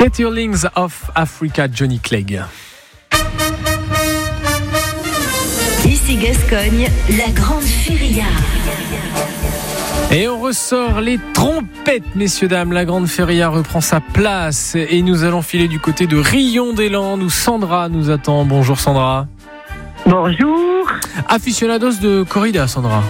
Caterlings of Africa, Johnny Clegg. Ici Gascogne, la grande feria. Et on ressort les trompettes, messieurs, dames. La grande feria reprend sa place et nous allons filer du côté de Rion-des-Landes où Sandra nous attend. Bonjour Sandra. Bonjour. Aficionados de corrida, Sandra?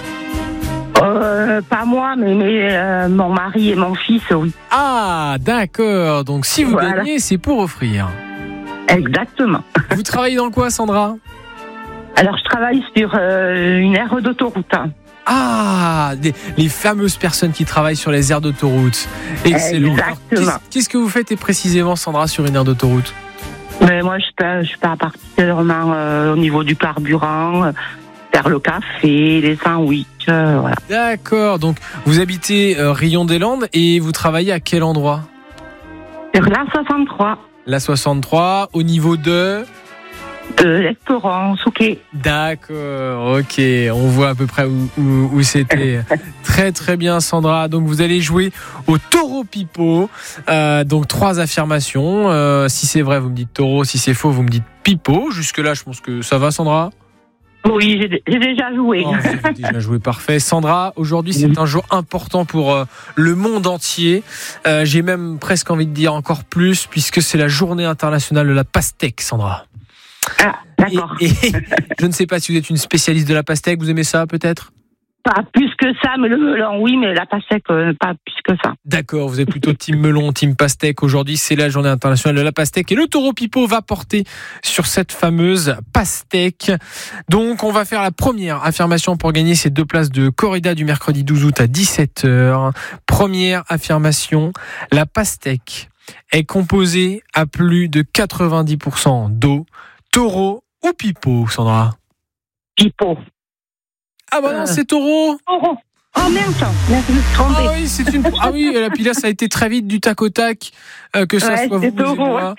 Pas moi, mais mon mari et mon fils, oui. Ah, d'accord. Donc si vous gagnez, c'est pour offrir. Exactement. Vous travaillez dans quoi, Sandra? Alors, je travaille sur une aire d'autoroute. Ah, les fameuses personnes qui travaillent sur les aires d'autoroute. Excellent. Exactement. Qu'est-ce que vous faites précisément, Sandra, sur une aire d'autoroute? Mais moi, je pars particulièrement au niveau du carburant, faire le café, les sandwichs, voilà. D'accord. Donc, vous habitez Rion-des-Landes et vous travaillez à quel endroit? Sur la 63. La 63, au niveau de l'Espérance, ok. D'accord, ok. On voit à peu près où c'était. Très très bien, Sandra. Donc vous allez jouer au taureau pipeau. Donc 3 affirmations. Si c'est vrai, vous me dites taureau. Si c'est faux, vous me dites pipeau. Jusque là, je pense que ça va, Sandra? Oui, j'ai déjà joué. Oh, vous avez déjà joué, parfait. Sandra, aujourd'hui c'est un jour important pour le monde entier. J'ai même presque envie de dire encore plus, puisque c'est la journée internationale de la pastèque, Sandra. Ah, d'accord. Et je ne sais pas si vous êtes une spécialiste de la pastèque, vous aimez ça peut-être? Pas plus que ça, mais le melon, oui, mais la pastèque, pas plus que ça. D'accord, vous êtes plutôt team melon, team pastèque. Aujourd'hui, c'est la journée internationale de la pastèque et le taureau pipeau va porter sur cette fameuse pastèque. Donc, on va faire la première affirmation pour gagner ces 2 places de corrida du mercredi 12 août à 17h. Première affirmation, la pastèque est composée à plus de 90% d'eau. Taureau ou pipeau, Sandra? Pipeau. Ah bah non, c'est taureau. Taureau. Oh merde, je me suis trompée. Ah oui, c'est une. Ah oui, et puis là, ça a été très vite du tac au tac que ça soit vous et moi.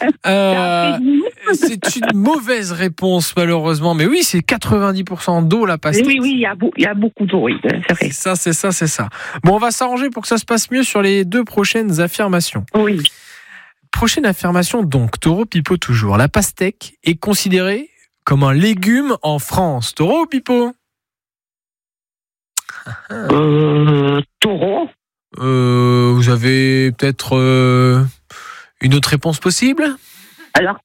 C'est une mauvaise réponse malheureusement, mais oui, c'est 90% d'eau la pastèque. Oui, il y a beaucoup d'eau, oui, c'est vrai. C'est ça. Bon, on va s'arranger pour que ça se passe mieux sur les 2 prochaines affirmations. Oui. Prochaine affirmation donc, taureau pipeau toujours. La pastèque est considérée comme un légume en France. Taureau ou pipeau? Taureau. Vous avez peut-être une autre réponse possible? Alors,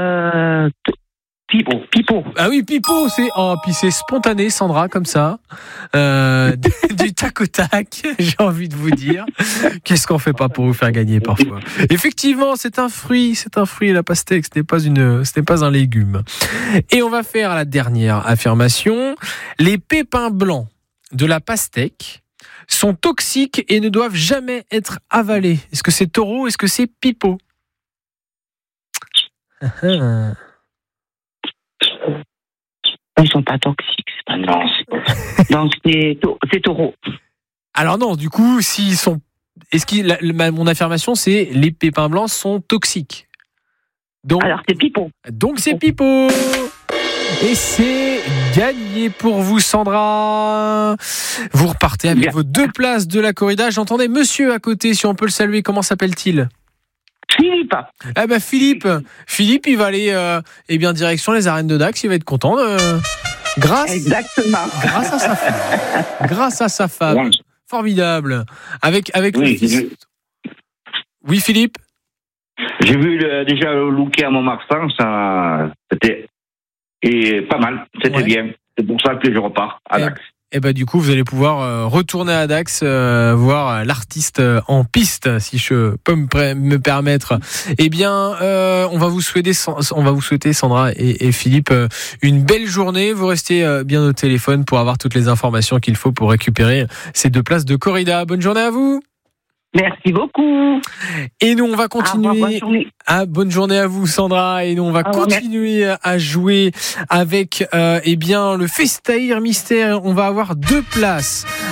pipeau. Ah oui, pipeau, puis c'est spontané, Sandra, comme ça. Du tac au tac, j'ai envie de vous dire. Qu'est-ce qu'on fait pas pour vous faire gagner parfois? Effectivement, c'est un fruit, la pastèque, ce n'est pas un légume. Et on va faire la dernière affirmation. Les pépins blancs de la pastèque sont toxiques et ne doivent jamais être avalés. Est-ce que c'est taureau? Est-ce que c'est pipeau? Ils sont pas toxiques, c'est pas non. Donc c'est taureau. Alors non, du coup, s'ils sont, mon affirmation c'est les pépins blancs sont toxiques. Donc, alors c'est pipeau. Donc c'est pipeau. Et c'est gagné pour vous, Sandra. Vous repartez avec vos 2 places de la corrida. J'entendais monsieur à côté, si on peut le saluer. Comment s'appelle-t-il? Philippe. Ah bah Philippe, il va aller direction les arènes de Dax. Il va être content. Exactement. Grâce à sa femme. Ouais. Formidable. Avec oui, le fils. Oui, Philippe. J'ai vu déjà le looké à Montmarsan, ça c'était pas mal, c'était bien. C'est pour ça que je repars à Dax. Et du coup, vous allez pouvoir retourner à Dax, voir l'artiste en piste, si je peux me permettre. Eh bien, on va vous souhaiter, Sandra et Philippe, une belle journée. Vous restez bien au téléphone pour avoir toutes les informations qu'il faut pour récupérer ces 2 places de corrida. Bonne journée à vous. Merci beaucoup. Et nous, on va continuer. Bonne journée à vous, Sandra. Et nous, on va continuer à jouer avec le Festair Mystère. On va avoir 2 places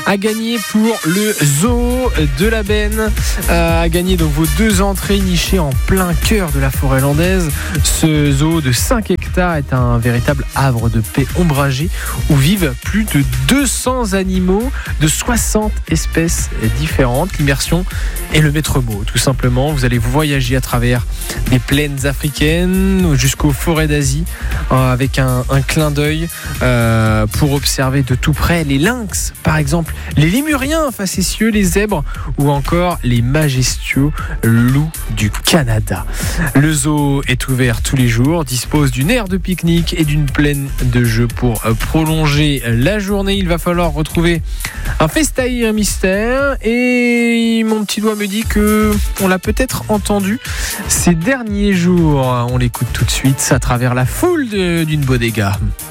à gagner pour le zoo de la Benne. À gagner donc vos 2 entrées nichées en plein cœur de la forêt landaise. Ce zoo de 5 hectares est un véritable havre de paix ombragé où vivent plus de 200 animaux de 60 espèces différentes. L'immersion est le maître mot, tout simplement. Vous allez voyager à travers des plaines africaines jusqu'aux forêts d'Asie avec un clin d'œil pour observer de tout près les lynx, par exemple, les lémuriens facétieux, les zèbres ou encore les majestueux loups du Canada. Le zoo est ouvert tous les jours, dispose d'une aire de pique-nique et d'une plaine de jeux pour prolonger la journée. Il va falloir retrouver un festaïr mystère et mon petit doigt me dit que on l'a peut-être entendu ces derniers jours. On l'écoute tout de suite à travers la foule d'une bodega.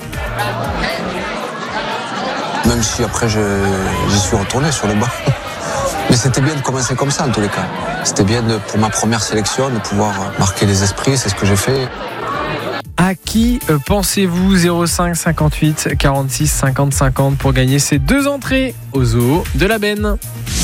Même si après j'y suis retourné sur le banc. Mais c'était bien de commencer comme ça en tous les cas. C'était bien pour ma première sélection de pouvoir marquer les esprits, c'est ce que j'ai fait. À qui pensez-vous? 05 58 46 50 50 pour gagner ces 2 entrées au zoo de la Benne.